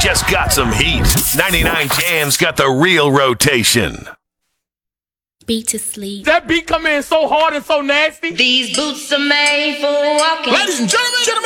just got some heat. 99 Jam's got the real rotation. Beat to sleep. That beat come in so hard and so nasty. These boots are made for walking. Ladies and gentlemen.